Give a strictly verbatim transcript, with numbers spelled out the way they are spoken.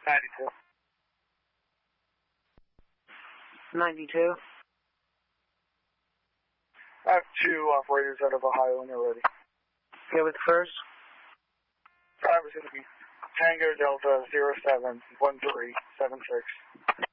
ninety-two. ninety-two. I have two operators out of Ohio when you're ready. Go with first. Driver's going to be Tango Delta zero seven one three seven six.